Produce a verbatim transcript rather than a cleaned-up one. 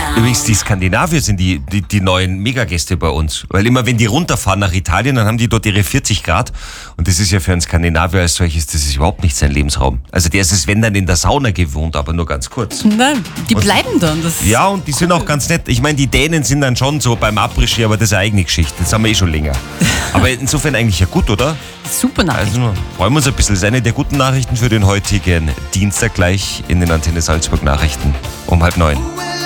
Übrigens, die Skandinavier sind die, die, die neuen Megagäste bei uns. Weil immer, wenn die runterfahren nach Italien, dann haben die dort ihre vierzig Grad. Und das ist ja für einen Skandinavier als solches, das ist überhaupt nicht sein Lebensraum. Also der ist es, wenn dann in der Sauna gewohnt, aber nur ganz kurz. Nein, die Und- bleiben dann. Das Ja, und die sind auch ganz nett. Ich meine, die Dänen sind dann schon so beim Après-Ski, aber das ist eine eigene Geschichte. Das haben wir eh schon länger. Aber insofern eigentlich ja gut, oder? super Nachricht. Also freuen wir uns ein bisschen. Das ist eine der guten Nachrichten für den heutigen Dienstag gleich in den Antenne Salzburg Nachrichten um halb neun.